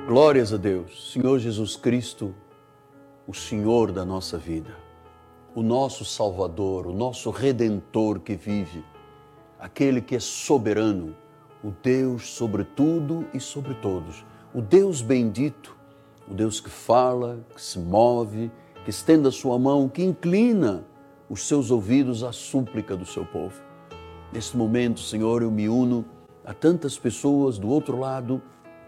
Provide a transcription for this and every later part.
Glórias a Deus. Senhor Jesus Cristo, o Senhor da nossa vida, o nosso Salvador, o nosso Redentor que vive, aquele que é soberano, o Deus sobre tudo e sobre todos, o Deus bendito, o Deus que fala, que se move, que estende a sua mão, que inclina os seus ouvidos à súplica do seu povo. Neste momento, Senhor, eu me uno a tantas pessoas do outro lado,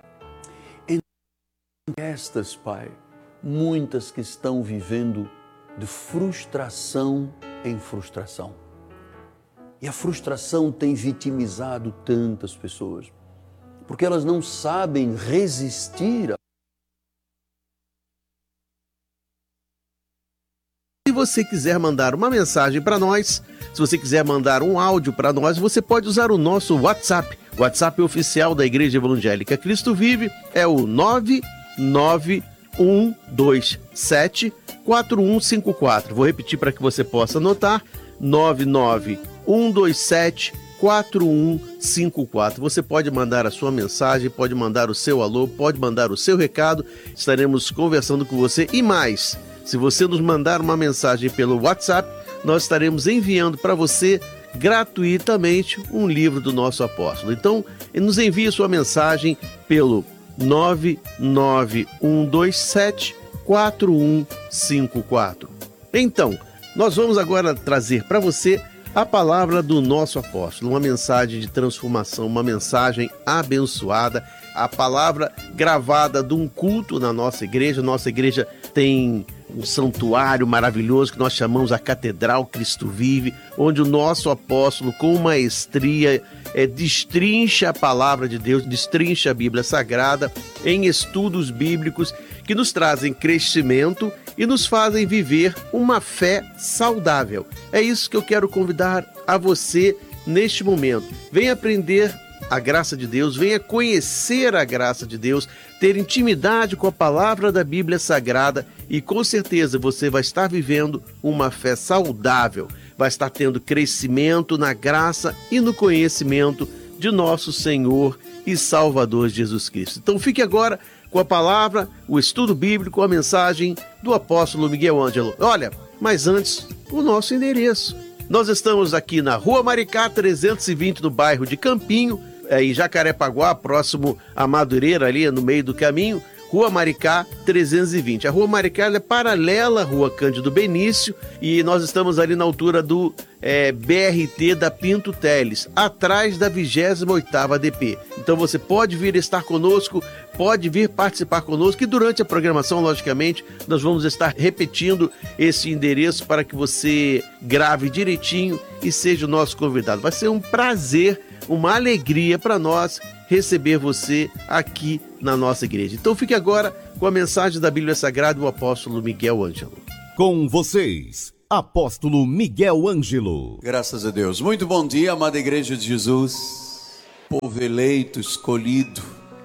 estas, Pai, muitas que estão vivendo de frustração em frustração. E a frustração tem vitimizado tantas pessoas, porque elas não sabem resistir. Se você quiser mandar uma mensagem para nós, se você quiser mandar um áudio para nós, você pode usar o nosso WhatsApp. O WhatsApp oficial da Igreja Evangélica Cristo Vive é o 991274154. Vou repetir para que você possa anotar: 991274154. Você pode mandar a sua mensagem, pode mandar o seu alô, pode mandar o seu recado. Estaremos conversando com você. E mais, se você nos mandar uma mensagem pelo WhatsApp, nós estaremos enviando para você gratuitamente um livro do nosso apóstolo. Então, nos envie sua mensagem pelo 991274154. Então, nós vamos agora trazer para você a palavra do nosso apóstolo, uma mensagem de transformação, uma mensagem abençoada, a palavra gravada de um culto na nossa igreja. Nossa igreja tem um santuário maravilhoso que nós chamamos a Catedral Cristo Vive, onde o nosso apóstolo, com maestria, destrincha a palavra de Deus, destrincha a Bíblia Sagrada em estudos bíblicos que nos trazem crescimento e nos fazem viver uma fé saudável. É isso que eu quero convidar a você neste momento. Venha aprender a graça de Deus, venha conhecer a graça de Deus, ter intimidade com a palavra da Bíblia Sagrada e com certeza você vai estar vivendo uma fé saudável, vai estar tendo crescimento na graça e no conhecimento de nosso Senhor e Salvador Jesus Cristo. Então fique agora com a palavra, o estudo bíblico, a mensagem do apóstolo Miguel Ângelo. Olha, mas antes, o nosso endereço. Nós estamos aqui na Rua Maricá 320, no bairro de Campinho, em Jacarepaguá, próximo a Madureira, ali no meio do caminho. Rua Maricá 320. A Rua Maricá é paralela à Rua Cândido Benício e nós estamos ali na altura do BRT da Pinto Teles, atrás da 28ª ADP. Então você pode vir estar conosco, pode vir participar conosco e durante a programação, logicamente, nós vamos estar repetindo esse endereço para que você grave direitinho e seja o nosso convidado. Vai ser um prazer, uma alegria para nós receber você aqui na nossa igreja. Então fique agora com a mensagem da Bíblia Sagrada do apóstolo Miguel Ângelo. Com vocês, apóstolo Miguel Ângelo. Graças a Deus. Muito bom dia, amada igreja de Jesus, povo eleito, escolhido,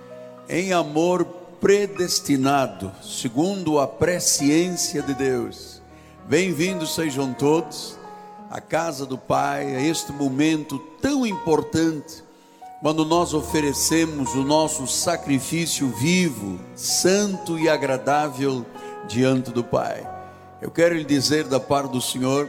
em amor predestinado, segundo a presciência de Deus. Bem-vindos sejam todos à casa do Pai, a este momento tão importante, quando nós oferecemos o nosso sacrifício vivo, santo e agradável diante do Pai. Eu quero lhe dizer da parte do Senhor,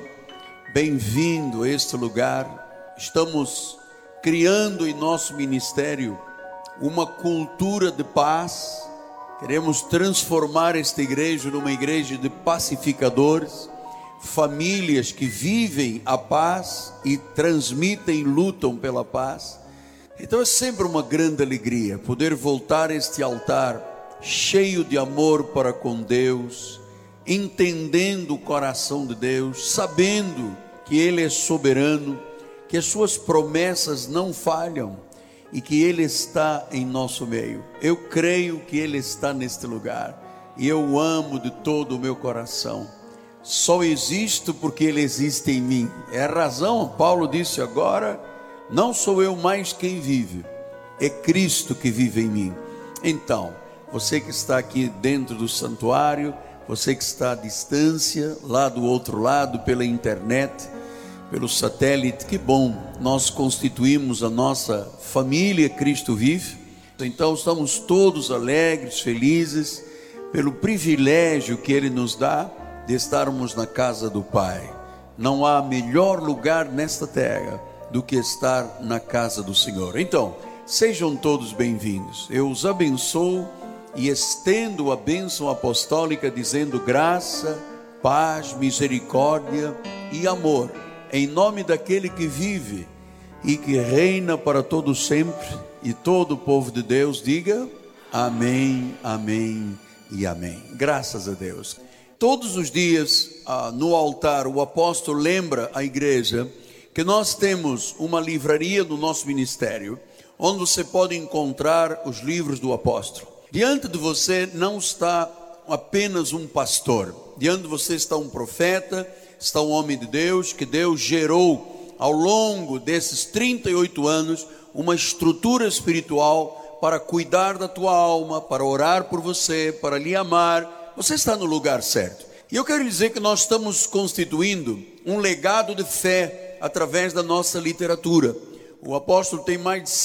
bem-vindo a este lugar. Estamos criando em nosso ministério uma cultura de paz. Queremos transformar esta igreja numa igreja de pacificadores, famílias que vivem a paz e transmitem e lutam pela paz. Então é sempre uma grande alegria poder voltar a este altar cheio de amor para com Deus, entendendo o coração de Deus, sabendo que Ele é soberano, que as suas promessas não falham e que Ele está em nosso meio. Eu creio que Ele está neste lugar e eu o amo de todo o meu coração. Só existo porque Ele existe em mim. É a razão, Paulo disse agora, não sou eu mais quem vive, é Cristo que vive em mim. Então, você que está aqui dentro do santuário, você que está à distância, lá do outro lado, pela internet, pelo satélite, que bom, nós constituímos a nossa família Cristo Vive, Então estamos todos alegres, felizes, pelo privilégio que Ele nos dá de estarmos na casa do Pai. Não há melhor lugar nesta terra do que estar na casa do Senhor. Então, sejam todos bem-vindos. Eu os abençoo e estendo a bênção apostólica dizendo graça, paz, misericórdia e amor, em nome daquele que vive e que reina para todo sempre, e todo o povo de Deus diga amém, amém e amém. Graças a Deus. Todos os dias no altar o apóstolo lembra a igreja que nós temos uma livraria no nosso ministério, onde você pode encontrar os livros do apóstolo. Diante de você não está apenas um pastor, diante de você está um profeta, está um homem de Deus, que Deus gerou ao longo desses 38 anos, uma estrutura espiritual para cuidar da tua alma, para orar por você, para lhe amar. Você está no lugar certo. E eu quero dizer que nós estamos constituindo um legado de fé através da nossa literatura. O apóstolo tem mais de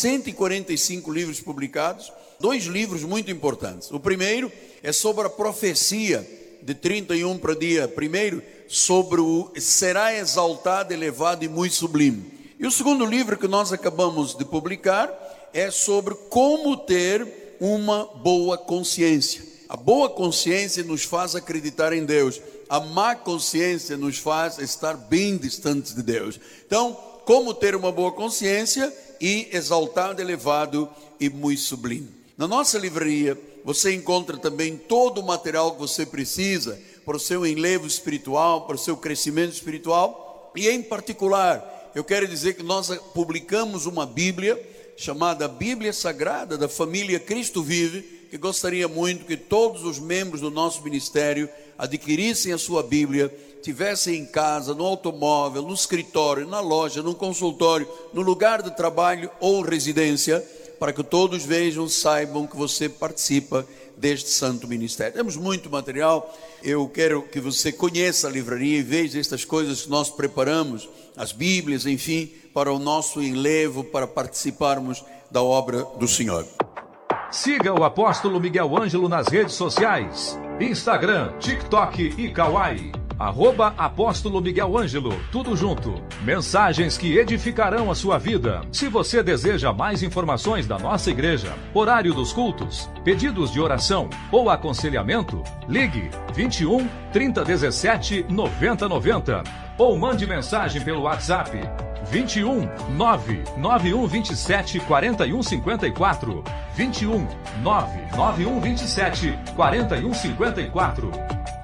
145 livros publicados, 2 livros muito importantes. O primeiro é sobre a profecia de 31 para dia 1, sobre o será exaltado, elevado e muito sublime. E o segundo livro que nós acabamos de publicar é sobre como ter uma boa consciência. A boa consciência nos faz acreditar em Deus. A má consciência nos faz estar bem distantes de Deus. Então, como ter uma boa consciência e exaltado, elevado e muito sublime. Na nossa livraria, você encontra também todo o material que você precisa para o seu enlevo espiritual, para o seu crescimento espiritual. E em particular, eu quero dizer que nós publicamos uma Bíblia chamada Bíblia Sagrada da família Cristo Vive, que gostaria muito que todos os membros do nosso ministério adquirissem a sua Bíblia, tivessem em casa, no automóvel, no escritório, na loja, no consultório, no lugar de trabalho ou residência, para que todos vejam, saibam que você participa deste santo ministério. Temos muito material. Eu quero que você conheça a livraria e veja estas coisas que nós preparamos, as Bíblias, enfim, para o nosso enlevo, para participarmos da obra do Senhor. Siga o apóstolo Miguel Ângelo nas redes sociais, Instagram, TikTok e Kawaii. @apóstolo Miguel Ângelo, tudo junto. Mensagens que edificarão a sua vida. Se você deseja mais informações da nossa igreja, horário dos cultos, pedidos de oração ou aconselhamento, ligue 21 3017 9090 ou mande mensagem pelo WhatsApp 21 99127 4154 21 99127 4154.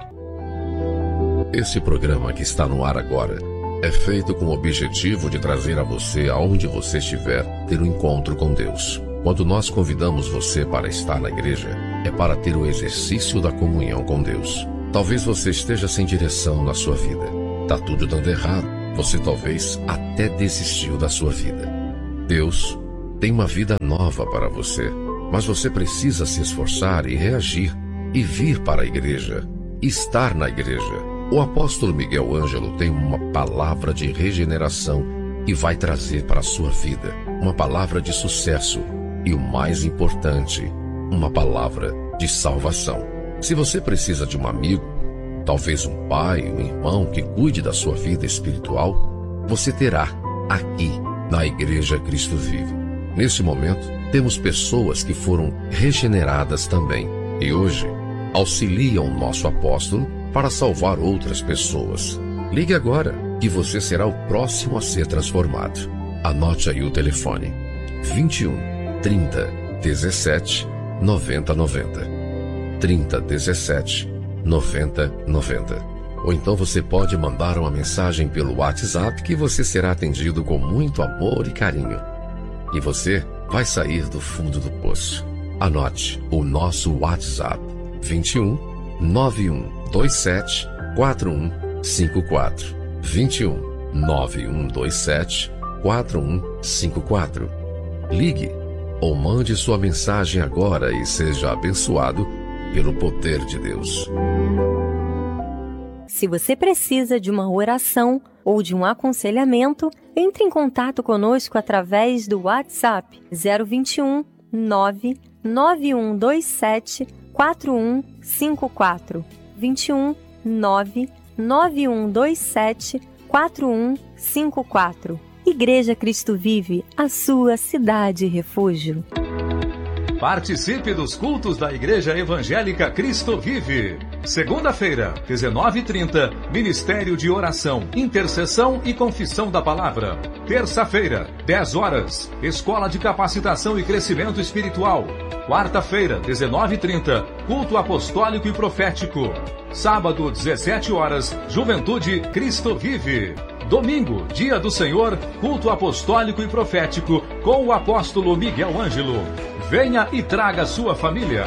Esse programa que está no ar agora é feito com o objetivo de trazer a você, aonde você estiver, ter um encontro com Deus. Quando nós convidamos você para estar na igreja, é para ter o exercício da comunhão com Deus. Talvez você esteja sem direção na sua vida. Tá tudo dando errado. Você talvez até desistiu da sua vida. Deus tem uma vida nova para você, mas você precisa se esforçar e reagir e vir para a igreja, estar na igreja. O apóstolo Miguel Ângelo tem uma palavra de regeneração e vai trazer para a sua vida uma palavra de sucesso e, o mais importante, uma palavra de salvação. Se você precisa de um amigo, talvez um pai, um irmão que cuide da sua vida espiritual, você terá aqui na Igreja Cristo Vive. Neste momento, temos pessoas que foram regeneradas também e hoje auxiliam o nosso apóstolo para salvar outras pessoas. Ligue agora que você será o próximo a ser transformado. Anote aí o telefone: 21 30 17 90 90. 30 17 90 90. Ou então você pode mandar uma mensagem pelo WhatsApp que você será atendido com muito amor e carinho. E você vai sair do fundo do poço. Anote o nosso WhatsApp: 21 9127 4154. 21 9127 4154. Ligue ou mande sua mensagem agora e seja abençoado pelo poder de Deus. Se você precisa de uma oração ou de um aconselhamento, entre em contato conosco através do WhatsApp 021 99127 4154. 21 99127 4154. Igreja Cristo Vive, a sua cidade refúgio. Participe dos cultos da Igreja Evangélica Cristo Vive. Segunda-feira, 19h30, Ministério de Oração, Intercessão e Confissão da Palavra. Terça-feira, 10 horas, Escola de Capacitação e Crescimento Espiritual. Quarta-feira, 19h30, Culto Apostólico e Profético. Sábado, 17 horas, Juventude Cristo Vive. Domingo, Dia do Senhor, Culto Apostólico e Profético, com o apóstolo Miguel Ângelo. Venha e traga sua família.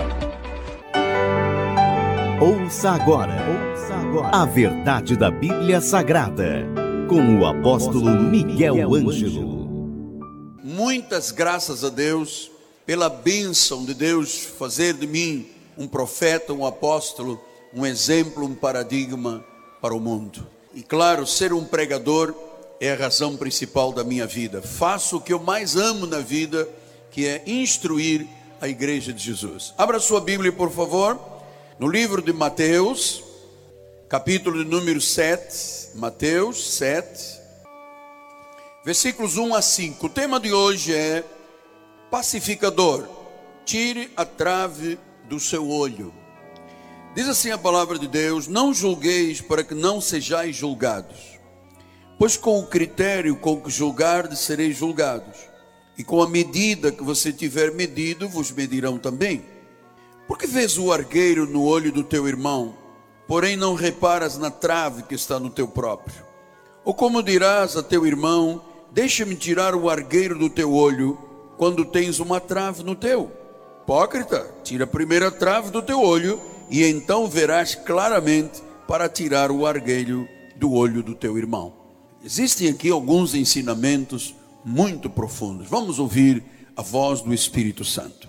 Ouça agora a verdade da Bíblia Sagrada, com o apóstolo Miguel Ângelo. Muitas graças a Deus pela bênção de Deus fazer de mim um profeta, um apóstolo, um exemplo, um paradigma para o mundo. E claro, ser um pregador é a razão principal da minha vida. Faço o que eu mais amo na vida, que é instruir a Igreja de Jesus. Abra sua Bíblia, por favor, no livro de Mateus, capítulo de número 7, Mateus 7, versículos 1 a 5. O tema de hoje é pacificador, tire a trave do seu olho. Diz assim a palavra de Deus: não julgueis para que não sejais julgados, pois com o critério com que julgardes sereis julgados, e com a medida que você tiver medido, vos medirão também. Porque vês o argueiro no olho do teu irmão, porém não reparas na trave que está no teu próprio? Ou como dirás a teu irmão: deixa-me tirar o argueiro do teu olho, quando tens uma trave no teu? Hipócrita, tira primeiro a trave do teu olho, e então verás claramente para tirar o argueiro do olho do teu irmão. Existem aqui alguns ensinamentos muito profundos. Vamos ouvir a voz do Espírito Santo.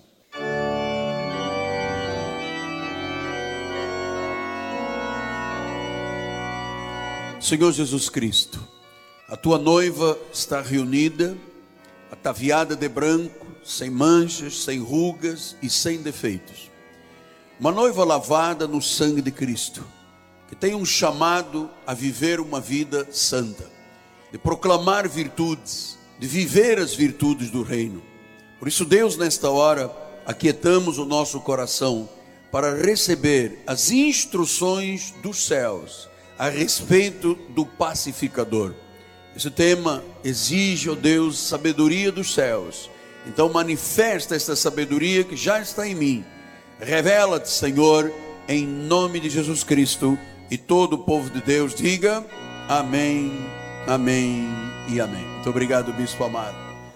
Senhor Jesus Cristo, a tua noiva está reunida, ataviada de branco, sem manchas, sem rugas e sem defeitos. Uma noiva lavada no sangue de Cristo, que tem um chamado a viver uma vida santa, de proclamar virtudes, de viver as virtudes do reino. Por isso, Deus, nesta hora, aquietamos o nosso coração para receber as instruções dos céus a respeito do pacificador. Esse tema exige, ó Deus, sabedoria dos céus. Então manifesta esta sabedoria que já está em mim. Revela-te, Senhor, em nome de Jesus Cristo. E todo o povo de Deus diga amém, amém e amém. Muito obrigado, bispo amado.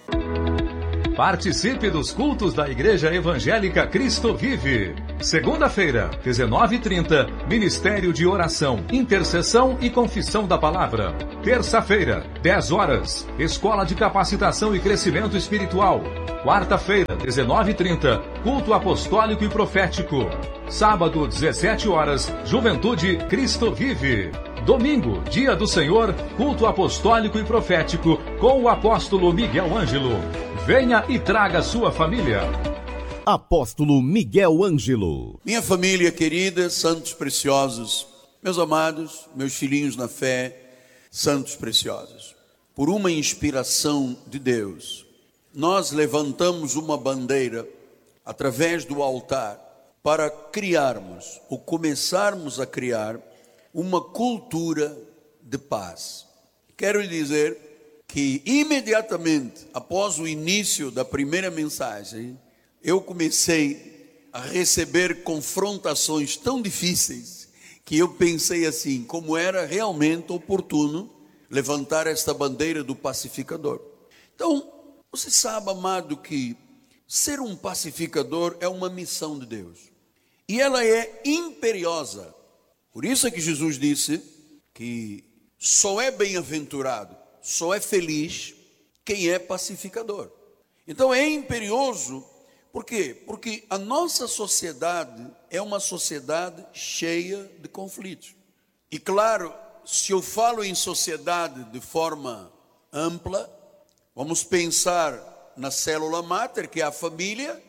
Participe dos cultos da Igreja Evangélica Cristo Vive. Segunda-feira, 19h30, Ministério de Oração, Intercessão e Confissão da Palavra. Terça-feira, 10 horas, Escola de Capacitação e Crescimento Espiritual. Quarta-feira, 19h30, Culto Apostólico e Profético. Sábado, 17 horas, Juventude Cristo Vive. Domingo, Dia do Senhor, Culto Apostólico e Profético, com o apóstolo Miguel Ângelo. Venha e traga sua família. Apóstolo Miguel Ângelo. Minha família querida, santos preciosos, meus amados, meus filhinhos na fé, santos preciosos, por uma inspiração de Deus, nós levantamos uma bandeira através do altar para criarmos, ou começarmos a criar, uma cultura de paz. Quero lhe dizer que imediatamente após o início da primeira mensagem, eu comecei a receber confrontações tão difíceis que eu pensei assim, como era realmente oportuno levantar esta bandeira do pacificador. Então, você sabe, amado, que ser um pacificador é uma missão de Deus. E ela é imperiosa. Por isso é que Jesus disse que só é bem-aventurado, só é feliz quem é pacificador. Então é imperioso, por quê? Porque a nossa sociedade é uma sociedade cheia de conflitos. E claro, se eu falo em sociedade de forma ampla, vamos pensar na célula máter, que é a família,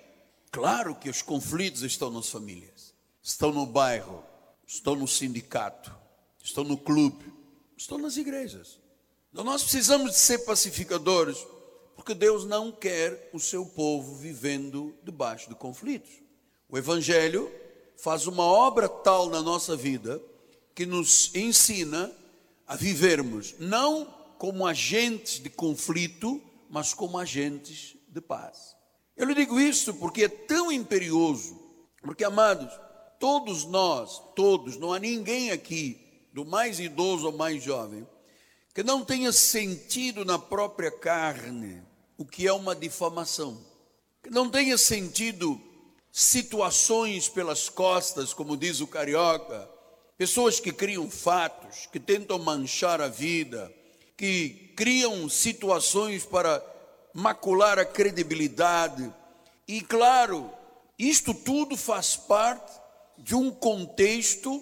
Claro que os conflitos estão nas famílias, estão no bairro, estão no sindicato, estão no clube, estão nas igrejas. Então nós precisamos de ser pacificadores, porque Deus não quer o seu povo vivendo debaixo de conflitos. O Evangelho faz uma obra tal na nossa vida que nos ensina a vivermos não como agentes de conflito, mas como agentes de paz. Eu lhe digo isso porque é tão imperioso, porque, amados, todos nós, não há ninguém aqui, do mais idoso ao mais jovem, que não tenha sentido na própria carne o que é uma difamação, que não tenha sentido situações pelas costas, como diz o carioca, pessoas que criam fatos, que tentam manchar a vida, que criam situações para macular a credibilidade. E claro, isto tudo faz parte de um contexto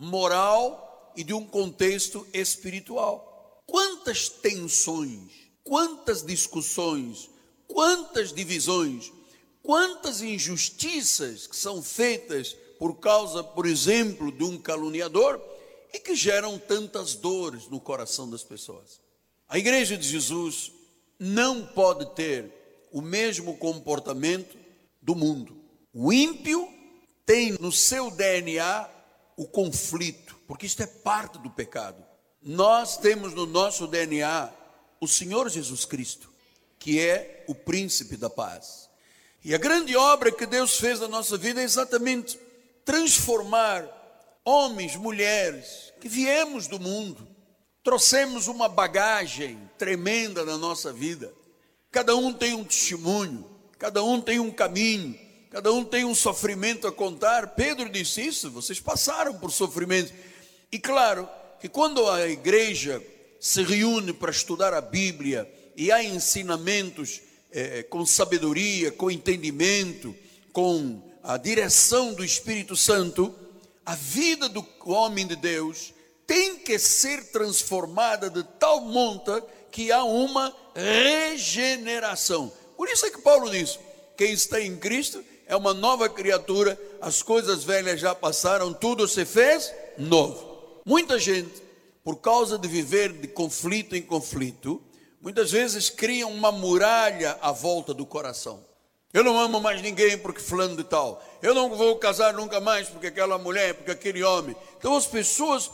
moral e de um contexto espiritual. Quantas tensões, quantas discussões, quantas divisões, quantas injustiças que são feitas por causa, por exemplo, de um caluniador e que geram tantas dores no coração das pessoas. A Igreja de Jesus não pode ter o mesmo comportamento do mundo. O ímpio tem no seu DNA o conflito, porque isto é parte do pecado. Nós temos no nosso DNA o Senhor Jesus Cristo, que é o príncipe da paz. E a grande obra que Deus fez na nossa vida é exatamente transformar homens, mulheres, que viemos do mundo, trouxemos uma bagagem tremenda na nossa vida. Cada um tem um testemunho, cada um tem um caminho, cada um tem um sofrimento a contar. Pedro disse isso, vocês passaram por sofrimento. E claro que quando a igreja se reúne para estudar a Bíblia e há ensinamentos com sabedoria, com entendimento, com a direção do Espírito Santo, a vida do homem de Deus tem que ser transformada de tal monta que há uma regeneração. Por isso é que Paulo diz, quem está em Cristo é uma nova criatura, as coisas velhas já passaram, tudo se fez novo. Muita gente, por causa de viver de conflito em conflito, muitas vezes criam uma muralha à volta do coração. Eu não amo mais ninguém porque fulano de tal. Eu não vou casar nunca mais porque aquela mulher, porque aquele homem. Então as pessoas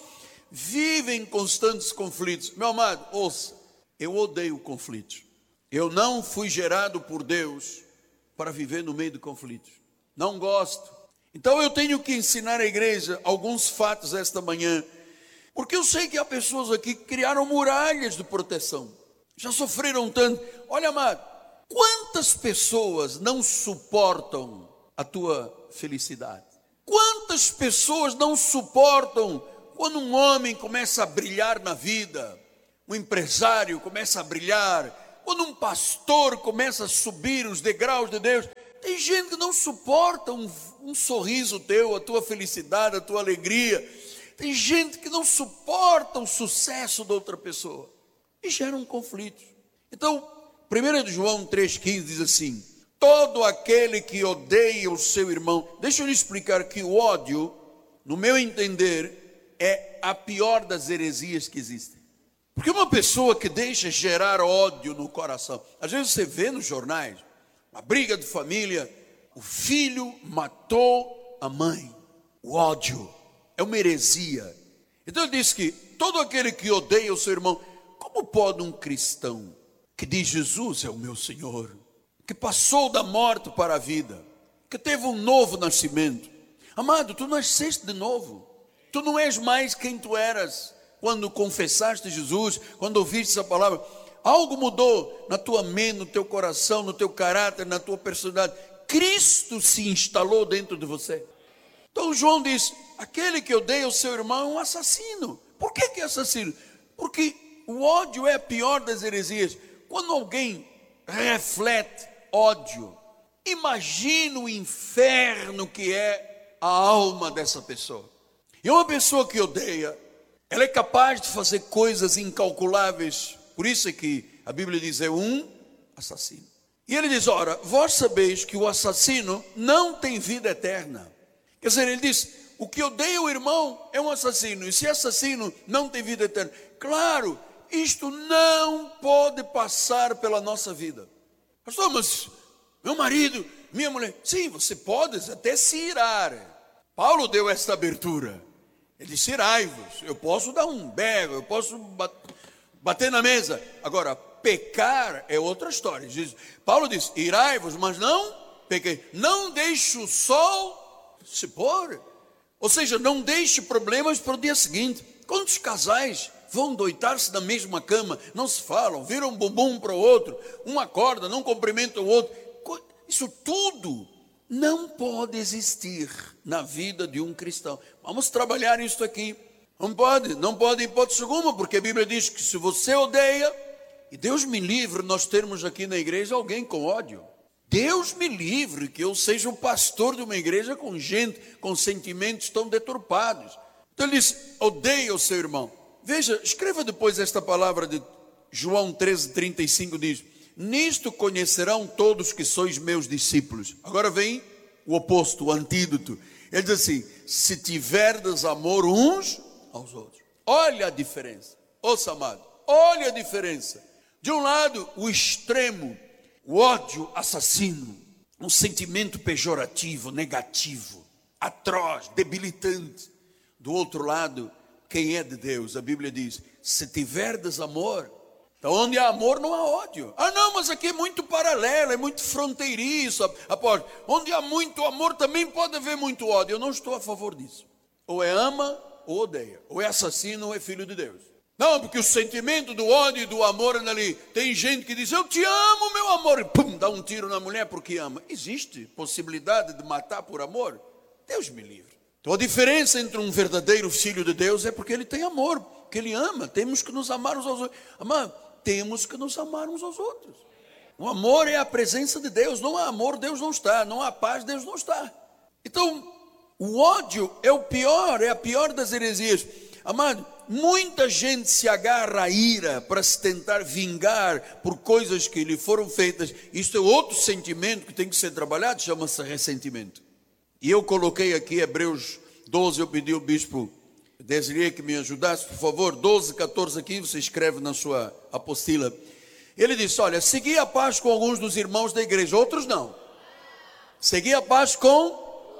vivem em constantes conflitos. Meu amado, ouça, eu odeio conflitos. Eu não fui gerado por Deus para viver no meio de conflitos. Não gosto. Então eu tenho que ensinar à igreja alguns fatos esta manhã, porque eu sei que há pessoas aqui que criaram muralhas de proteção. Já sofreram tanto. Olha, amado, quantas pessoas não suportam a tua felicidade? Quantas pessoas não suportam quando um homem começa a brilhar na vida, um empresário começa a brilhar, quando um pastor começa a subir os degraus de Deus? Tem gente que não suporta um sorriso teu, a tua felicidade, a tua alegria. Tem gente que não suporta o sucesso da outra pessoa e geram conflitos. Então, 1 João 3,15 diz assim: todo aquele que odeia o seu irmão. Deixa eu lhe explicar que o ódio, no meu entender, é a pior das heresias que existem. Porque uma pessoa que deixa gerar ódio no coração, às vezes você vê nos jornais, uma briga de família, o filho matou a mãe. O ódio é uma heresia. Então ele diz que todo aquele que odeia o seu irmão, como pode um cristão que diz Jesus é o meu Senhor, que passou da morte para a vida, que teve um novo nascimento? Amado, tu nasceste de novo. Tu não és mais quem tu eras quando confessaste Jesus, quando ouviste essa palavra. Algo mudou na tua mente, no teu coração, no teu caráter, na tua personalidade. Cristo se instalou dentro de você. Então João diz, aquele que odeia o seu irmão é um assassino. Por que é assassino? Porque o ódio é a pior das heresias. Quando alguém reflete ódio, imagina o inferno que é a alma dessa pessoa. E uma pessoa que odeia, ela é capaz de fazer coisas incalculáveis. Por isso é que a Bíblia diz, é um assassino. E ele diz, ora, vós sabeis que o assassino não tem vida eterna. Quer dizer, ele diz, o que odeia o irmão é um assassino, e se é assassino não tem vida eterna. Claro, isto não pode passar pela nossa vida. Pastor, mas meu marido, minha mulher, sim, você pode até se irar. Paulo deu esta abertura. Ele disse, irai-vos, eu posso dar um berro, eu posso bater na mesa. Agora, pecar é outra história. Paulo diz, irai-vos, mas não pequei. Não deixe o sol se pôr. Ou seja, não deixe problemas para o dia seguinte. Quantos casais vão deitar-se na mesma cama, não se falam, viram um bumbum para o outro, um acorda, não cumprimenta o outro. Isso tudo não pode existir na vida de um cristão. Vamos trabalhar isso aqui. Não pode em hipótese alguma, porque a Bíblia diz que se você odeia, e Deus me livre nós termos aqui na igreja alguém com ódio. Deus me livre que eu seja o pastor de uma igreja com gente, com sentimentos tão deturpados. Então ele diz, odeia o seu irmão. Veja, escreva depois esta palavra de João 13:35, diz, nisto conhecerão todos que sois meus discípulos. Agora vem o oposto, o antídoto. Ele diz assim, se tiverdes amor uns aos outros. Olha a diferença. Ouça, amado, olha a diferença. De um lado, o extremo, o ódio assassino, um sentimento pejorativo, negativo, atroz, debilitante. Do outro lado, quem é de Deus, a Bíblia diz, se tiverdes amor, então onde há amor não há ódio. Ah não, mas aqui é muito paralelo, é muito fronteiriço. Onde há muito amor também pode haver muito ódio. Eu não estou a favor disso. Ou é ama ou odeia, ou é assassino ou é filho de Deus. Não, porque o sentimento do ódio e do amor ali, tem gente que diz, eu te amo, meu amor, e pum, dá um tiro na mulher porque ama. Existe possibilidade de matar por amor? Deus me livre. Então a diferença entre um verdadeiro filho de Deus é porque ele tem amor, porque ele ama. Temos que nos amar uns aos outros. Amado, temos que nos amar uns aos outros. O amor é a presença de Deus. Não há amor, Deus não está. Não há paz, Deus não está. Então, o ódio é o pior, é a pior das heresias. Amado, muita gente se agarra à ira para se tentar vingar por coisas que lhe foram feitas. Isto é outro sentimento que tem que ser trabalhado, chama-se ressentimento. E eu coloquei aqui Hebreus 12, eu pedi ao bispo Desirê que me ajudasse, por favor, 12, 14 aqui, você escreve na sua apostila. Ele disse, olha, segui a paz com alguns dos irmãos da igreja, outros não. Segui a paz com...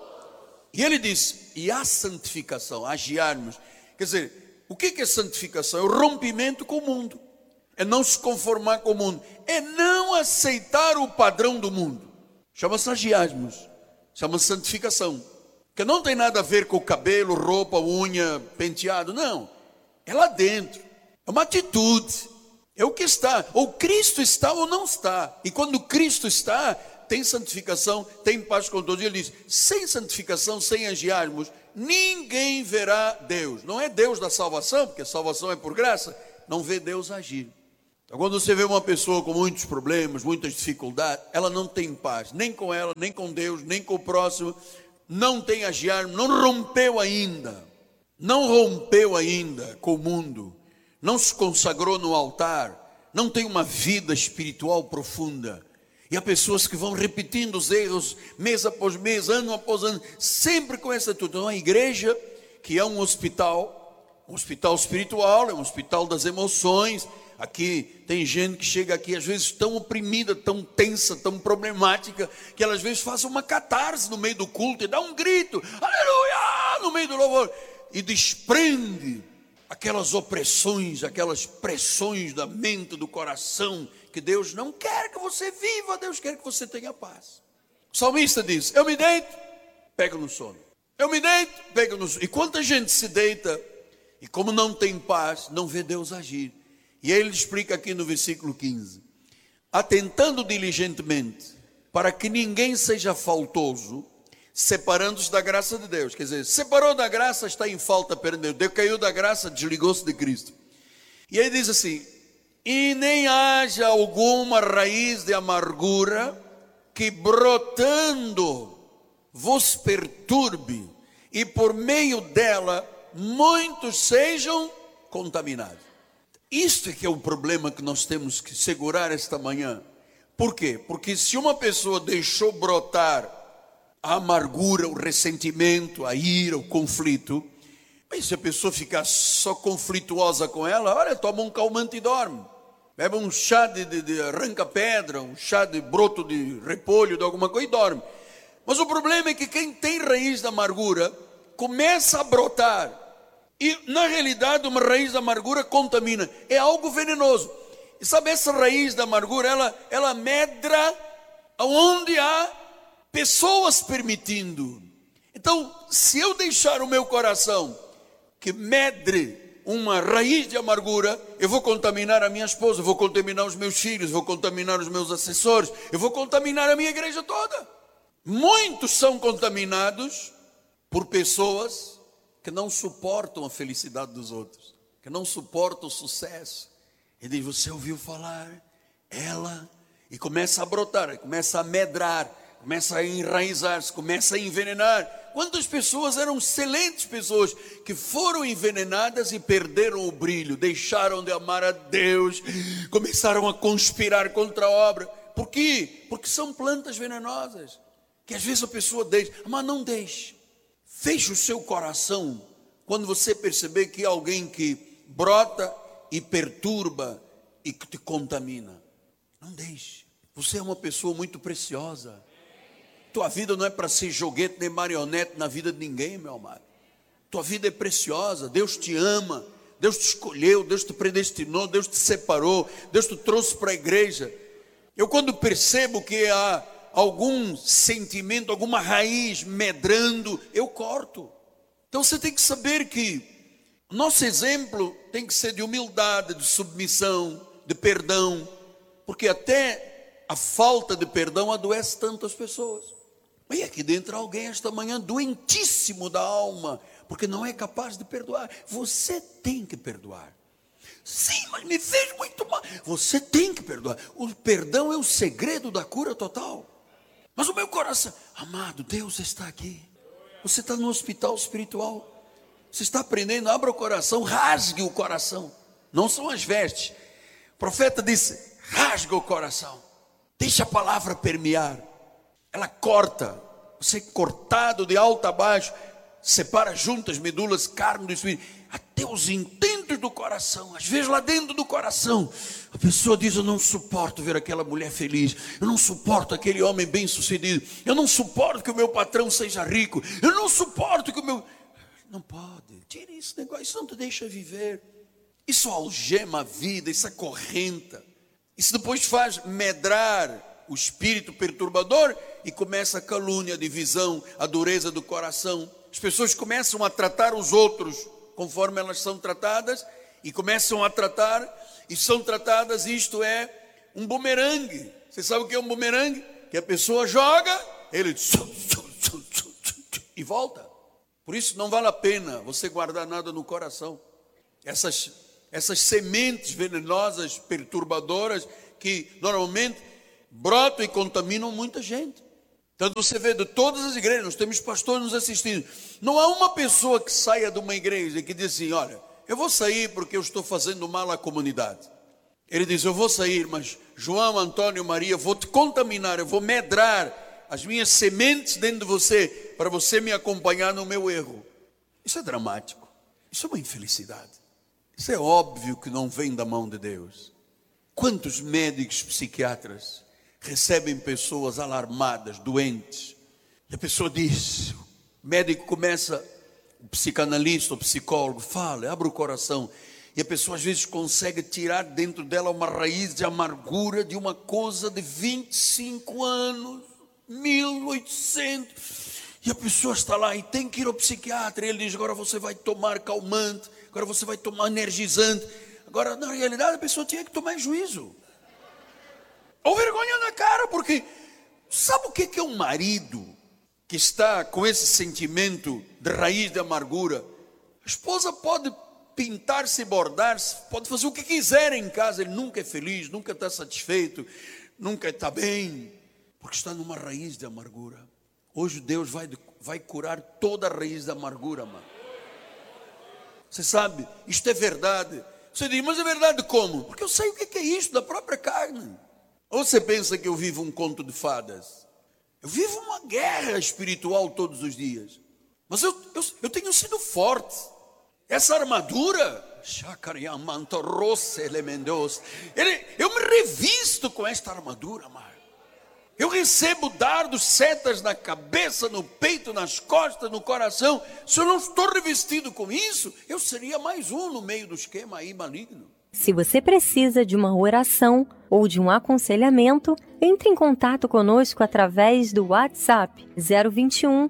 E ele disse, e a santificação, agiarmos. Quer dizer, o que é santificação? É o rompimento com o mundo. É não se conformar com o mundo. É não aceitar o padrão do mundo. Chama-se agiarmos. Chama-se santificação. Que não tem nada a ver com cabelo, roupa, unha, penteado. Não. É lá dentro. É uma atitude. É o que está. Ou Cristo está ou não está. E quando Cristo está, tem santificação, tem paz com todos. E ele diz, sem santificação, sem agiarmos, ninguém verá Deus. Não é Deus da salvação, porque a salvação é por graça. Não vê Deus agir. Então, quando você vê uma pessoa com muitos problemas, muitas dificuldades, ela não tem paz, nem com ela, nem com Deus, nem com o próximo, não tem agiar, não rompeu ainda com o mundo, não se consagrou no altar, não tem uma vida espiritual profunda. E há pessoas que vão repetindo os erros, mês após mês, ano após ano, sempre com essa atitude. Então, a igreja, que é um hospital espiritual, é um hospital das emoções. Aqui tem gente que chega aqui às vezes tão oprimida, tão tensa, tão problemática, que ela às vezes faz uma catarse no meio do culto e dá um grito, aleluia, no meio do louvor, e desprende aquelas opressões, aquelas pressões da mente, do coração, que Deus não quer que você viva, Deus quer que você tenha paz. O salmista diz, eu me deito, pego no sono. Eu me deito, pego no sono. E quanta gente se deita, e como não tem paz, não vê Deus agir. E aí ele explica aqui no versículo 15, atentando diligentemente, para que ninguém seja faltoso, separando-se da graça de Deus. Quer dizer, separou da graça, está em falta perante Deus. Deus caiu da graça, desligou-se de Cristo. E aí diz assim, e nem haja alguma raiz de amargura, que brotando vos perturbe, e por meio dela, muitos sejam contaminados. Isto é que é o problema que nós temos que segurar esta manhã. Por quê? Porque se uma pessoa deixou brotar a amargura, o ressentimento, a ira, o conflito, mas se a pessoa ficar só conflituosa com ela, olha, toma um calmante e dorme. Bebe um chá de arranca-pedra, um chá de broto de repolho, de alguma coisa e dorme. Mas o problema é que quem tem raiz da amargura começa a brotar. E na realidade uma raiz da amargura contamina. É algo venenoso. E sabe, essa raiz da amargura, ela medra onde há pessoas permitindo. Então, se eu deixar o meu coração que medre uma raiz de amargura, eu vou contaminar a minha esposa, eu vou contaminar os meus filhos, eu vou contaminar os meus assessores, eu vou contaminar a minha igreja toda. Muitos são contaminados por pessoas que não suportam a felicidade dos outros, que não suportam o sucesso. Ele diz, você ouviu falar? Ela, e começa a brotar, começa a medrar, começa a enraizar-se, começa a envenenar. Quantas pessoas eram excelentes pessoas que foram envenenadas e perderam o brilho, deixaram de amar a Deus, começaram a conspirar contra a obra. Por quê? Porque são plantas venenosas, que às vezes a pessoa deixa, mas não deixe. Feche o seu coração quando você perceber que é alguém que brota e perturba e que te contamina. Não deixe. Você é uma pessoa muito preciosa. Tua vida não é para ser joguete nem marionete na vida de ninguém, meu amado. Tua vida é preciosa. Deus te ama, Deus te escolheu, Deus te predestinou, Deus te separou, Deus te trouxe para a igreja. Eu, quando percebo que há algum sentimento, alguma raiz medrando, eu corto. Então você tem que saber que o nosso exemplo tem que ser de humildade, de submissão, de perdão, porque até a falta de perdão adoece tantas pessoas. E aqui dentro alguém esta manhã doentíssimo da alma, porque não é capaz de perdoar. Você tem que perdoar. Sim, mas me fez muito mal. Você tem que perdoar. O perdão é o segredo da cura total. Mas o meu coração, amado, Deus está aqui. Você está no hospital espiritual. Você está aprendendo, abra o coração, rasgue o coração. Não são as vestes. O profeta disse, rasga o coração. Deixa a palavra permear. Ela corta. Você é cortado de alto a baixo. Separa juntas medulas, carne do espírito. Até os intentos do coração. Às vezes lá dentro do coração, a pessoa diz, eu não suporto ver aquela mulher feliz. Eu não suporto aquele homem bem sucedido. Eu não suporto que o meu patrão seja rico. Eu não suporto que o meu... Não pode, tire esse negócio, isso não te deixa viver. Isso algema a vida, isso acorrenta. Isso depois faz medrar o espírito perturbador e começa a calúnia, a divisão, a dureza do coração. As pessoas começam a tratar os outros conforme elas são tratadas e começam a tratar e são tratadas, isto é um bumerangue. Você sabe o que é um bumerangue? Que a pessoa joga, ele e volta. Por isso não vale a pena você guardar nada no coração. Essas sementes venenosas, perturbadoras, que normalmente brotam e contaminam muita gente. Tanto você vê de todas as igrejas, nós temos pastores nos assistindo. Não há uma pessoa que saia de uma igreja e que diz assim, olha, eu vou sair porque eu estou fazendo mal à comunidade. Ele diz, eu vou sair, mas João, Antônio, Maria, vou te contaminar, eu vou medrar as minhas sementes dentro de você, para você me acompanhar no meu erro. Isso é dramático, isso é uma infelicidade. Isso é óbvio que não vem da mão de Deus. Quantos médicos psiquiatras recebem pessoas alarmadas, doentes, e a pessoa diz, o médico começa, o psicanalista, o psicólogo fala, abre o coração, e a pessoa às vezes consegue tirar dentro dela uma raiz de amargura de uma coisa de 25 anos, 1800, e a pessoa está lá e tem que ir ao psiquiatra, e ele diz, agora você vai tomar calmante, agora você vai tomar energizante. Agora na realidade a pessoa tinha que tomar juízo, ou vergonha na cara, porque sabe o que é um marido que está com esse sentimento de raiz de amargura? A esposa pode pintar-se, bordar-se, pode fazer o que quiser em casa, ele nunca é feliz, nunca está satisfeito, nunca está bem, porque está numa raiz de amargura. Hoje Deus vai curar toda a raiz da amargura, mano. Você sabe, isto é verdade. Você diz, mas é verdade como? Porque eu sei o que é isso da própria carne. Ou você pensa que eu vivo um conto de fadas? Eu vivo uma guerra espiritual todos os dias. Mas eu tenho sido forte. Essa armadura, eu me revisto com esta armadura, amado. Eu recebo dardos, setas na cabeça, no peito, nas costas, no coração. Se eu não estou revestido com isso, eu seria mais um no meio do esquema aí maligno. Se você precisa de uma oração ou de um aconselhamento, entre em contato conosco através do WhatsApp 021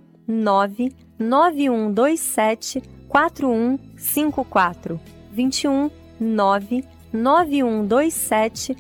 99127 4154. 21 99127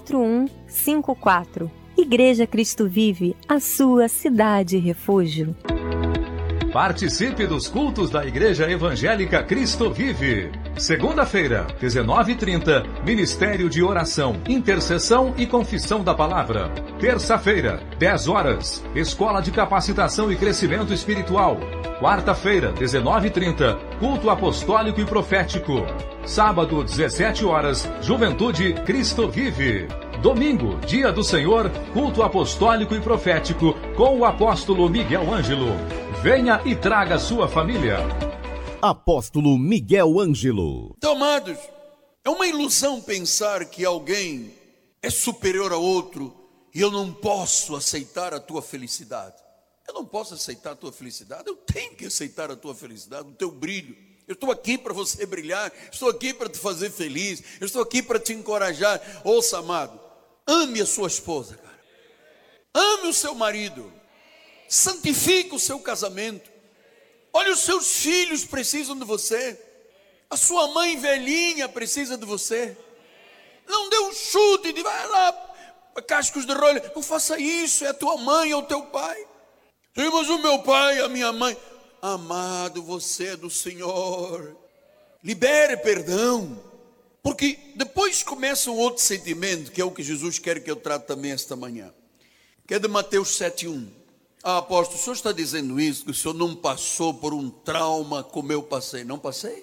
4154. Igreja Cristo Vive, a sua cidade refúgio. Participe dos cultos da Igreja Evangélica Cristo Vive. Segunda-feira, 19h30, Ministério de Oração, Intercessão e Confissão da Palavra. Terça-feira, 10 horas, Escola de Capacitação e Crescimento Espiritual. Quarta-feira, 19h30, Culto Apostólico e Profético. Sábado, 17 horas, Juventude Cristo Vive. Domingo, Dia do Senhor, Culto Apostólico e Profético, com o apóstolo Miguel Ângelo. Venha e traga sua família. Apóstolo Miguel Ângelo. Então, amados, é uma ilusão pensar que alguém é superior a outro e eu não posso aceitar a tua felicidade. Eu não posso aceitar a tua felicidade, eu tenho que aceitar a tua felicidade, o teu brilho. Eu estou aqui para você brilhar, estou aqui para te fazer feliz, eu estou aqui para te encorajar. Ouça, amado, ame a sua esposa, cara. Ame o seu marido. Santifique o seu casamento. Olha, os seus filhos precisam de você. A sua mãe velhinha precisa de você. Não dê um chute de vai lá, cascos de rolha. Não faça isso, é a tua mãe, é o teu pai. Sim, mas o meu pai, a minha mãe. Amado, você é do Senhor. Libere perdão. Porque depois começa um outro sentimento, que é o que Jesus quer que eu trate também esta manhã. Que é de Mateus 7:1. Apóstolo, o senhor está dizendo isso, que o senhor não passou por um trauma como eu passei. Não passei?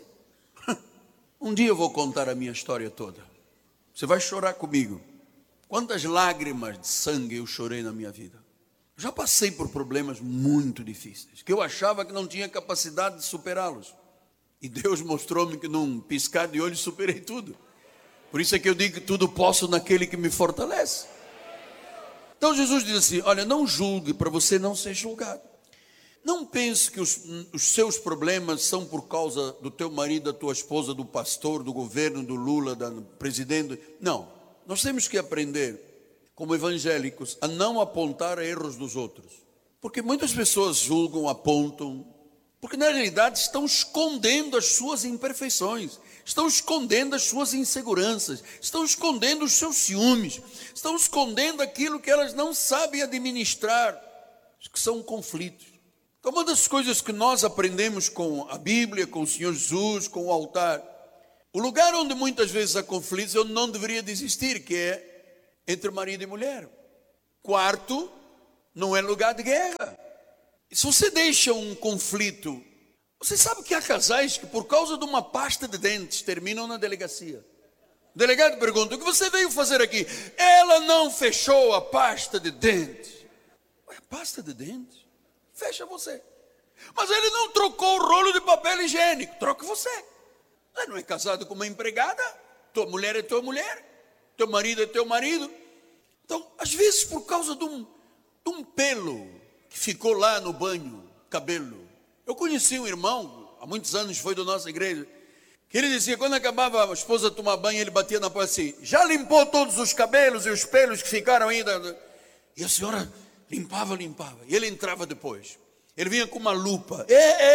Um dia eu vou contar a minha história toda. Você vai chorar comigo. Quantas lágrimas de sangue eu chorei na minha vida. Eu já passei por problemas muito difíceis, que eu achava que não tinha capacidade de superá-los. E Deus mostrou-me que num piscar de olhos superei tudo. Por isso é que eu digo que tudo posso naquele que me fortalece. Então Jesus diz assim, olha, não julgue para você não ser julgado. Não pense que os seus problemas são por causa do teu marido, da tua esposa, do pastor, do governo, do Lula, do presidente. Não, nós temos que aprender, como evangélicos, a não apontar erros dos outros. Porque muitas pessoas julgam, apontam, porque na realidade estão escondendo as suas imperfeições, estão escondendo as suas inseguranças, estão escondendo os seus ciúmes, estão escondendo aquilo que elas não sabem administrar, que são conflitos. Então, uma das coisas que nós aprendemos com a Bíblia, com o Senhor Jesus, com o altar, o lugar onde muitas vezes há conflitos, eu não deveria desistir, que é entre marido e mulher. Quarto, não é lugar de guerra. E se você deixa um conflito, você sabe que há casais que por causa de uma pasta de dentes terminam na delegacia. O delegado pergunta, o que você veio fazer aqui? Ela não fechou a pasta de dentes. Ué, pasta de dentes? Fecha você. Mas ele não trocou o rolo de papel higiênico. Troca você. Você não é casado com uma empregada? Tua mulher é tua mulher. Teu marido é teu marido. Então, às vezes por causa de um pelo que ficou lá no banho, cabelo. Eu conheci um irmão, há muitos anos foi da nossa igreja, que ele dizia, quando acabava a esposa de tomar banho, ele batia na porta assim, já limpou todos os cabelos e os pelos que ficaram ainda? E a senhora limpava. E ele entrava depois. Ele vinha com uma lupa.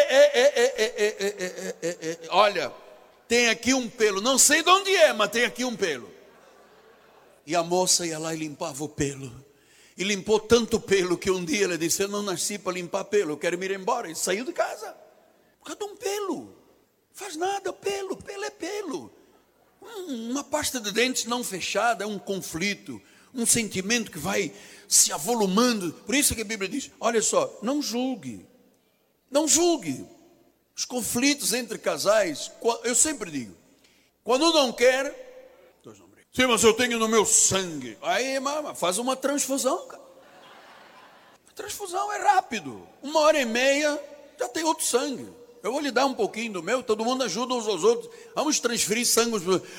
Olha, tem aqui um pelo. Não sei de onde é, mas tem aqui um pelo. E a moça ia lá e limpava o pelo. E limpou tanto pelo que um dia ela disse, eu não nasci para limpar pelo, eu quero me ir embora. E saiu de casa. Por causa de um pelo. Faz nada, pelo é pelo. Uma pasta de dentes não fechada é um conflito. Um sentimento que vai se avolumando. Por isso que a Bíblia diz, olha só, não julgue. Não julgue. Os conflitos entre casais, eu sempre digo, quando um não quer, dois não brigam. Sim, mas eu tenho no meu sangue. Aí, mama, faz uma transfusão, cara. A transfusão é rápido. 1h30 já tem outro sangue. Eu vou lhe dar um pouquinho do meu, todo mundo ajuda uns aos outros. Vamos transferir sangue.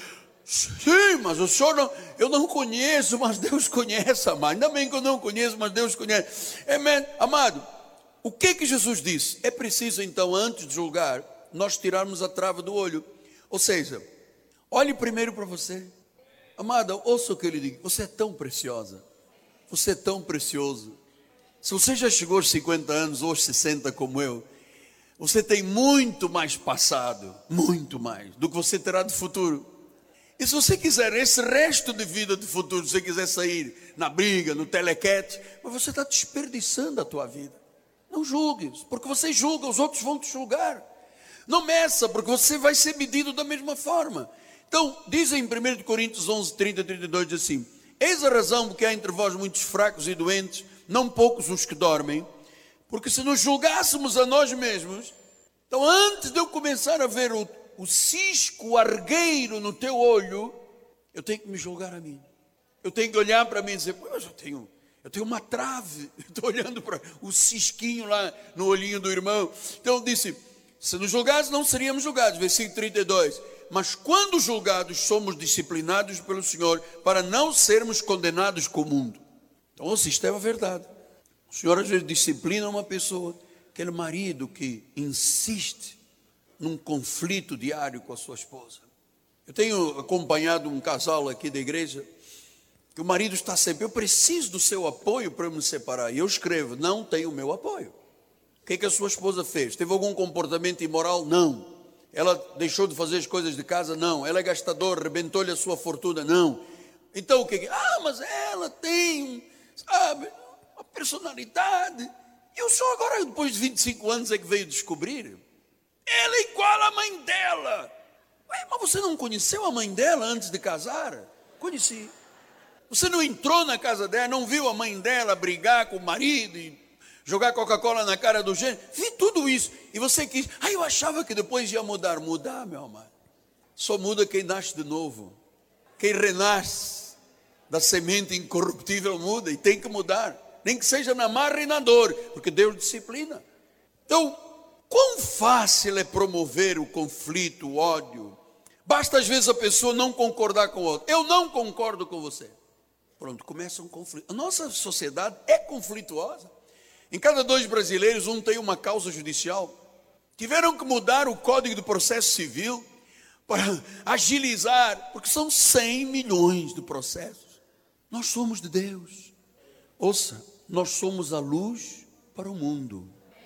Sim, mas o senhor não... Eu não conheço, mas Deus conhece, amado. Ainda bem que eu não conheço, mas Deus conhece. Amém. Amado, o que Jesus disse? É preciso, então, antes de julgar, nós tirarmos a trava do olho. Ou seja, olhe primeiro para você. Amada, ouça o que ele diz. Você é tão preciosa. Você é tão precioso. Se você já chegou aos 50 anos ou aos 60 como eu, você tem muito mais passado, muito mais, do que você terá de futuro. E se você quiser esse resto de vida de futuro, se você quiser sair na briga, no telequete, mas você está desperdiçando a tua vida. Não julgues, porque você julga, os outros vão te julgar. Não meça, porque você vai ser medido da mesma forma. Então, diz em 1 Coríntios 11, 30, 32, diz assim: eis a razão porque há entre vós muitos fracos e doentes, não poucos os que dormem, porque se nos julgássemos a nós mesmos, então antes de eu começar a ver o cisco, o argueiro no teu olho, eu tenho que me julgar a mim. Eu tenho que olhar para mim e dizer, mas eu tenho uma trave, eu estou olhando para o cisquinho lá no olhinho do irmão. Então eu disse, se nos julgasse não seríamos julgados, versículo 32, mas quando julgados somos disciplinados pelo Senhor, para não sermos condenados com o mundo. Então isto é a verdade. O Senhor às vezes disciplina uma pessoa, aquele marido que insiste num conflito diário com a sua esposa. Eu tenho acompanhado um casal aqui da igreja, que o marido está sempre, eu preciso do seu apoio para me separar. E eu escrevo, não tem o meu apoio. O que é que a sua esposa fez? Teve algum comportamento imoral? Não. Ela deixou de fazer as coisas de casa? Não. Ela é gastadora, arrebentou-lhe a sua fortuna? Não. Então o que é? Mas ela tem, sabe, uma personalidade. E o senhor agora, depois de 25 anos, é que veio descobrir? Ela é igual à mãe dela. Ué, mas você não conheceu a mãe dela antes de casar? Conheci. Você não entrou na casa dela, não viu a mãe dela brigar com o marido e jogar Coca-Cola na cara do gênero? Vi tudo isso. E você quis, eu achava que depois ia mudar. Mudar, meu amado, só muda quem nasce de novo. Quem renasce da semente incorruptível muda e tem que mudar. Nem que seja na marra e na dor, porque Deus disciplina. Então, quão fácil é promover o conflito, o ódio. Basta às vezes a pessoa não concordar com o outro. Eu não concordo com você. Pronto, começa um conflito. A nossa sociedade é conflituosa. Em cada 2 brasileiros, um tem uma causa judicial. Tiveram que mudar o Código do Processo Civil para agilizar, porque são 100 milhões de processos. Nós somos de Deus. Ouça, nós somos a luz para o mundo,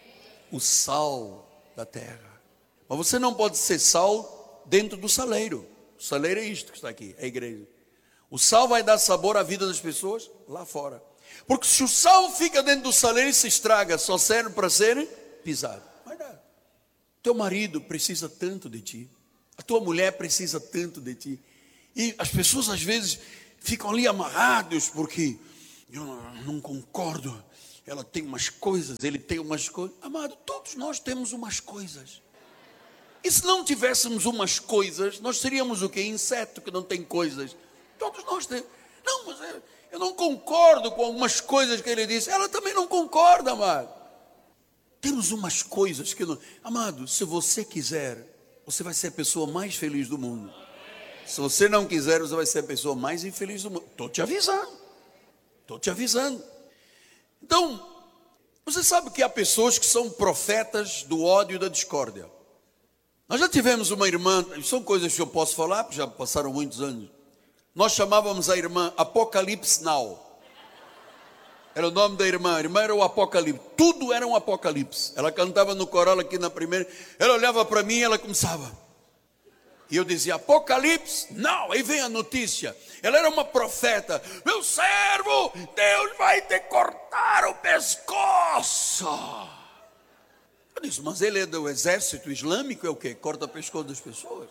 o sal da terra. Mas você não pode ser sal dentro do saleiro. O saleiro é isto que está aqui, é a igreja. O sal vai dar sabor à vida das pessoas lá fora. Porque se o sal fica dentro do saleiro e se estraga, só serve para ser pisado. Mas não. Teu marido precisa tanto de ti. A tua mulher precisa tanto de ti. E as pessoas às vezes ficam ali amarrados porque eu não concordo. Ela tem umas coisas, ele tem umas coisas. Amado, todos nós temos umas coisas. E se não tivéssemos umas coisas, nós seríamos o quê? Inseto que não tem coisas. Todos nós temos. Não, mas eu não concordo com algumas coisas que ele disse. Ela também não concorda, amado. Temos umas coisas que não... Amado, se você quiser, você vai ser a pessoa mais feliz do mundo. Se você não quiser, você vai ser a pessoa mais infeliz do mundo. Estou te avisando. Estou te avisando. Então, você sabe que há pessoas que são profetas do ódio e da discórdia. Nós já tivemos uma irmã, são coisas que eu posso falar, porque já passaram muitos anos. Nós chamávamos a irmã Apocalipse Now. Era o nome da irmã. A irmã era o Apocalipse. Tudo era um apocalipse. Ela cantava no coral aqui na primeira. Ela olhava para mim e ela começava. E eu dizia, Apocalipse Now. Aí vem a notícia. Ela era uma profeta. Meu servo, Deus vai te cortar o pescoço. Eu disse, mas ele é do exército islâmico, é o quê? Corta o pescoço das pessoas.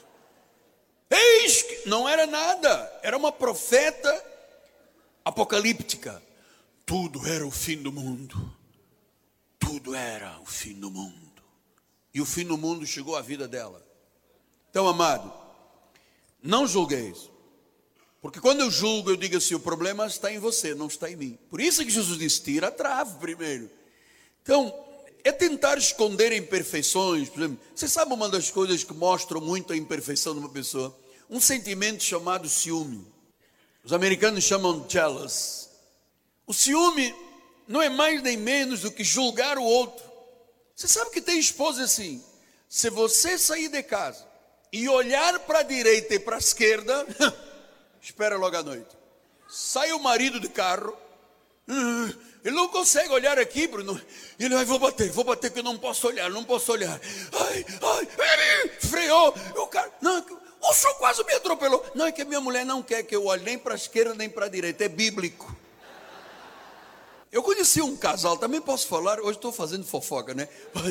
Eis que não era nada, era uma profeta apocalíptica. Tudo era o fim do mundo. Tudo era o fim do mundo. E o fim do mundo chegou à vida dela. Então, amado, não julgueis, Porque quando eu julgo, eu digo assim, o problema está em você, não está em mim. Por isso que Jesus disse, tira a trave primeiro. Então, é tentar esconder imperfeições. Por exemplo, você sabe uma das coisas que mostram muito a imperfeição de uma pessoa? Um sentimento chamado ciúme. Os americanos chamam jealous. O ciúme não é mais nem menos do que julgar o outro. Você sabe que tem esposa assim, se você sair de casa e olhar para a direita e para a esquerda, espera logo à noite. Sai o marido de carro, ele não consegue olhar aqui, Bruno. Ele vai, vou bater, que eu não posso olhar. Ai, freou. O cara, não, o senhor quase me atropelou. Não, é que a minha mulher não quer que eu olhe nem para a esquerda nem para a direita, é bíblico. Eu conheci um casal, também posso falar, hoje estou fazendo fofoca, né?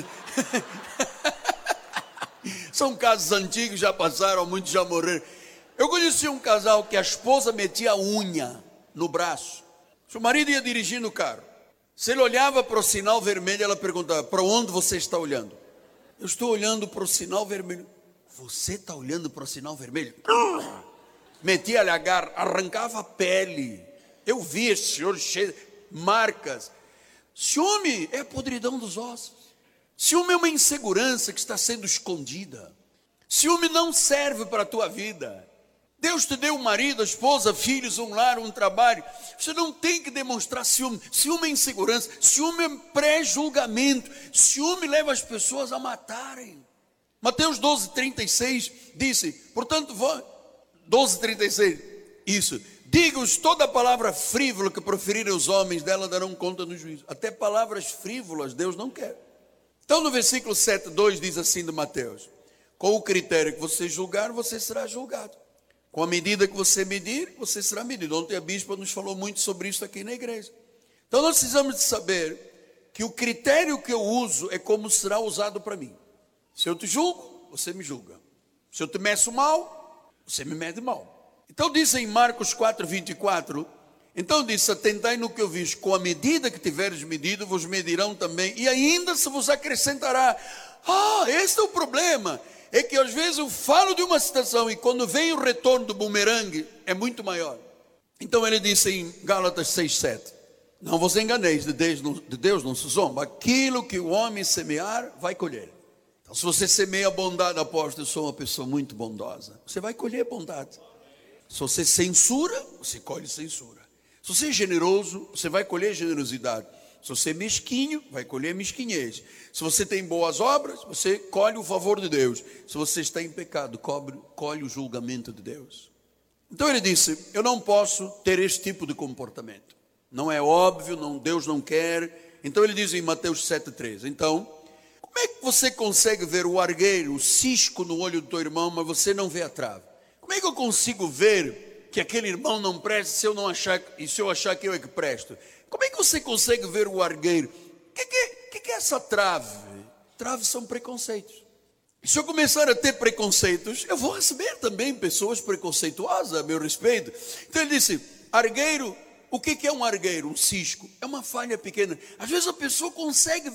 São casos antigos, já passaram, muitos já morreram. Eu conheci um casal que a esposa metia a unha no braço. Se o marido ia dirigindo o carro, se ele olhava para o sinal vermelho, ela perguntava, para onde você está olhando? Eu estou olhando para o sinal vermelho. Você está olhando para o sinal vermelho? Metia-lhe a garra, arrancava a pele. Eu vi esse senhor cheio de marcas. Ciúme é a podridão dos ossos. Ciúme é uma insegurança que está sendo escondida. Ciúme não serve para a tua vida. Deus te deu um marido, a esposa, filhos, um lar, um trabalho. Você não tem que demonstrar ciúme. Ciúme é insegurança. Ciúme é pré-julgamento. Ciúme leva as pessoas a matarem. Mateus 12:36 disse, portanto, 12:36, isso. Digo-os toda palavra frívola que proferirem os homens, dela darão conta no juízo. Até palavras frívolas Deus não quer. Então no versículo 7:2 diz assim de Mateus, com o critério que você julgar, você será julgado. Com a medida que você medir, você será medido. Ontem a bispa nos falou muito sobre isso aqui na igreja. Então nós precisamos de saber que o critério que eu uso é como será usado para mim. Se eu te julgo, você me julga. Se eu te meço mal, você me mede mal. Então diz em Marcos 4:24, então disse, atentai no que eu fiz, com a medida que tiveres medido, vos medirão também, e ainda se vos acrescentará. Esse é o problema, é que às vezes eu falo de uma situação, e quando vem o retorno do bumerangue, é muito maior. Então ele disse em Gálatas 6:7, não vos enganeis, de Deus não se zomba, aquilo que o homem semear, vai colher. Então se você semeia bondade, apóstolo, eu sou uma pessoa muito bondosa, você vai colher bondade. Se você censura, você colhe censura. Se você é generoso, você vai colher generosidade. Se você é mesquinho, vai colher mesquinhez. Se você tem boas obras, você colhe o favor de Deus. Se você está em pecado, colhe o julgamento de Deus. Então ele disse, eu não posso ter este tipo de comportamento. Não é óbvio, Deus não quer. Então ele diz em Mateus 7:3, então, como é que você consegue ver o argueiro, o cisco no olho do teu irmão, mas você não vê a trave? Como é que eu consigo ver que aquele irmão não presta se eu achar que eu é que presto? Como é que você consegue ver o argueiro? O que é essa trave? Traves são preconceitos. E se eu começar a ter preconceitos, eu vou receber também pessoas preconceituosas a meu respeito. Então ele disse, argueiro, o que é um argueiro? Um cisco? É uma falha pequena. Às vezes a pessoa consegue